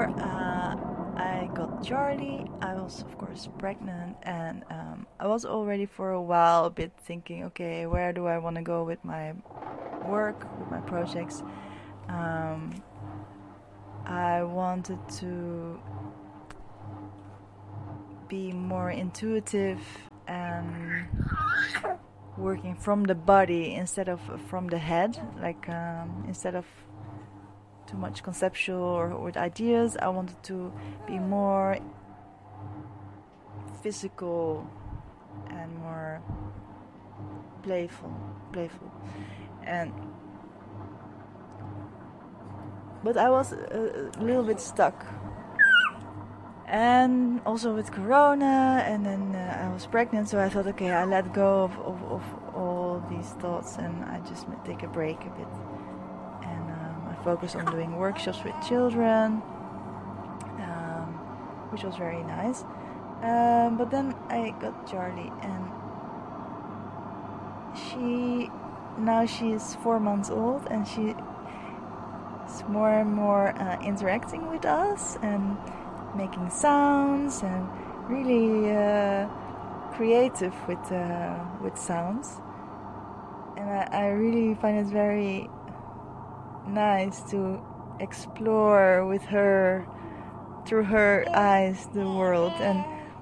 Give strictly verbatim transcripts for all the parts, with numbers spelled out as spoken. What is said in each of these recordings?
before uh, I got Charlie, I was of course pregnant, and um, I was already for a while a bit thinking, okay, where do I want to go with my work, with my projects? Um, I wanted to be more intuitive and working from the body instead of from the head, like um, instead of too much conceptual or with ideas. I wanted to be more physical and more playful, playful, and but I was a, a little bit stuck. And also with Corona, and then uh, I was pregnant, so I thought, okay, I let go of, of, of all these thoughts, and I just take a break a bit. And um, I focused on doing workshops with children, um, which was very nice. Um, but then I got Charlie, and she, now she is four months old, and she is more and more uh, interacting with us, and making sounds, and really uh, creative with uh, with sounds. And I, I really find it very nice to explore with her, through her eyes, the world, and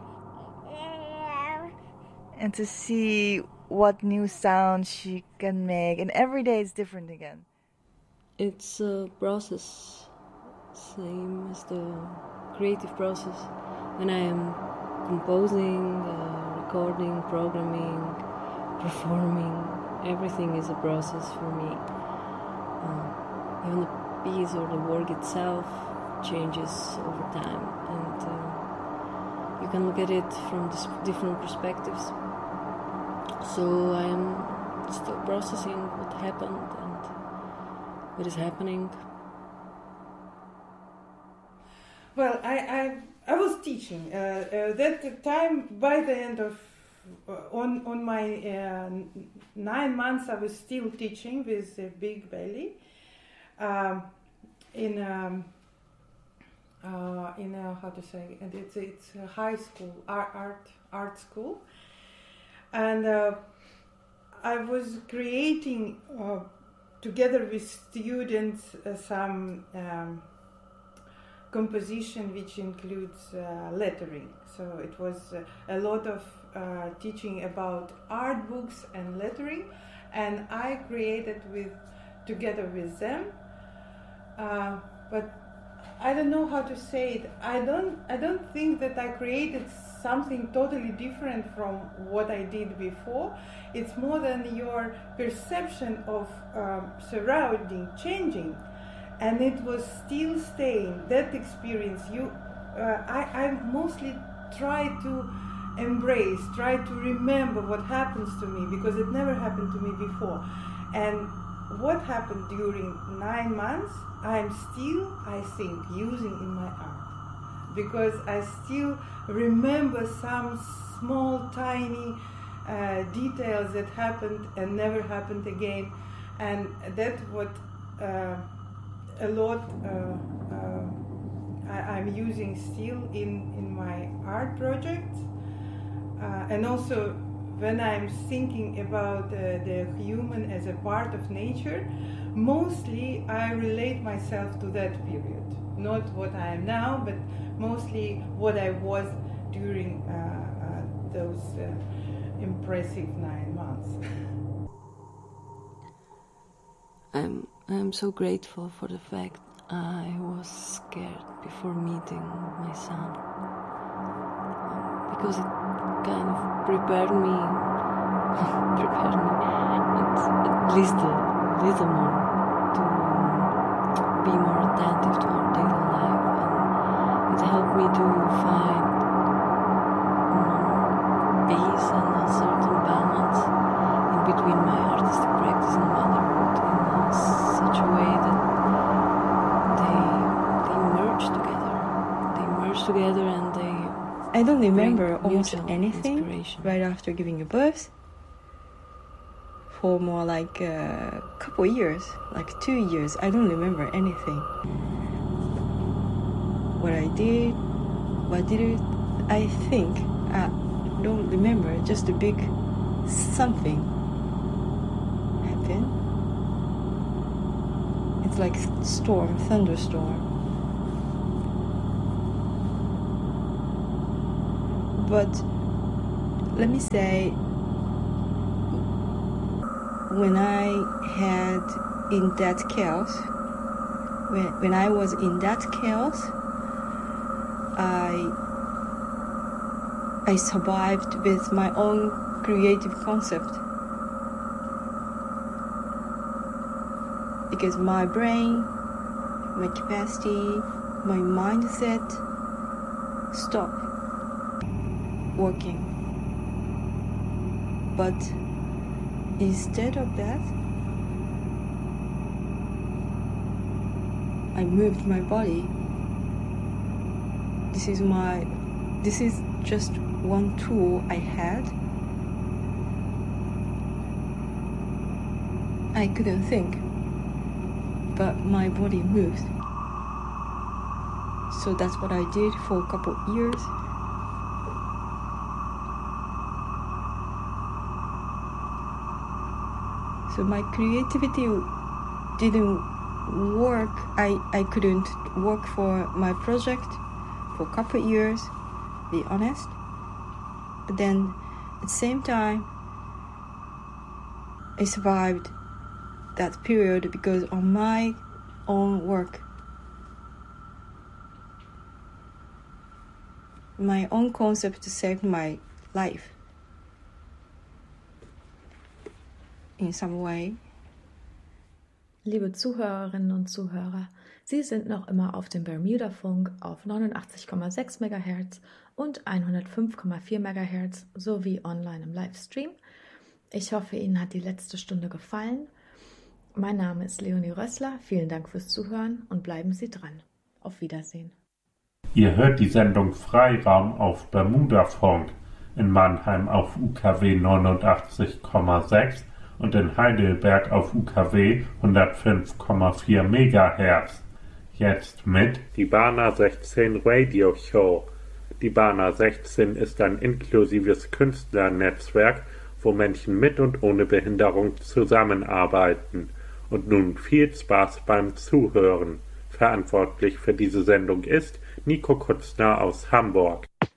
and to see what new sounds she can make. And every day it's different again. It's a process, same as the creative process. When I am composing, uh, recording, programming, performing, everything is a process for me. Uh, even the piece or the work itself changes over time, and uh, you can look at it from dis- different perspectives. So I am still processing what happened and what is happening. Well, I, I I was teaching uh, uh, that time. By the end of uh, on on my uh, nine months, I was still teaching with a big belly um, in um, uh, in a, how to say, and it's it's a high school art art, art school, and uh, I was creating uh, together with students uh, some. Um, composition which includes uh, lettering. So it was uh, a lot of uh, teaching about art books and lettering, and I created with together with them. Uh, but I don't know how to say it. I don't. I don't think that I created something totally different from what I did before. It's more than your perception of um, surrounding changing. And it was still staying, that experience. You, uh, I, I mostly try to embrace, try to remember what happens to me, because it never happened to me before. And what happened during nine months, I'm still, I think, using in my art. Because I still remember some small, tiny uh, details that happened and never happened again. And that's what... Uh, A lot uh, uh, I, I'm using still in, in my art projects, uh, and also when I'm thinking about uh, the human as a part of nature, mostly I relate myself to that period, not what I am now, but mostly what I was during uh, uh, those uh, impressive nine months. I'm I'm so grateful for the fact I was scared before meeting my son, um, because it kind of prepared me, prepared me at, at least a little more to be more attentive to our daily life, and it helped me to find more peace and a certain balance in between my artistic practice and motherhood in such a way that they they merge together. They merge together and they I don't remember bring almost mutual anything inspiration. right after giving a birth for more like a couple years, like two years. I don't remember anything. what I did, what did it, I think, I don't remember, just a big something happened. It's like storm, thunderstorm. But let me say, when I had in that chaos, when, when I was in that chaos, I I survived with my own creative concept. Because my brain, my capacity, my mindset stopped working. But instead of that, I moved my body. This is my, this is just one tool I had. I couldn't think, but my body moved. So that's what I did for a couple of years. So my creativity didn't work. I, I couldn't work for my project for a couple of years, to be honest. But then at the same time, I survived that period because of my own work. My own concept saved my life in some way. Liebe Zuhörerinnen und Zuhörer, Sie sind noch immer auf dem Bermuda-Funk auf neunundachtzig Komma sechs Megahertz und hundertfünf Komma vier Megahertz sowie online im Livestream. Ich hoffe, Ihnen hat die letzte Stunde gefallen. Mein Name ist Leonie Rössler. Vielen Dank fürs Zuhören und bleiben Sie dran. Auf Wiedersehen. Ihr hört die Sendung Freiraum auf Bermuda-Funk, in Mannheim auf U K W neunundachtzig Komma sechs und in Heidelberg auf U K W hundertfünf Komma vier Megahertz. Jetzt mit die Bana sechzehn Radio Show. Die Bana sechzehn ist ein inklusives Künstlernetzwerk, wo Menschen mit und ohne Behinderung zusammenarbeiten. Und nun viel Spaß beim Zuhören. Verantwortlich für diese Sendung ist Nico Kutzner aus Hamburg.